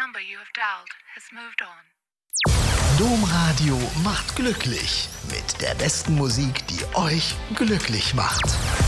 number you have dialed has moved on. Domradio macht glücklich mit der besten Musik, die euch glücklich macht.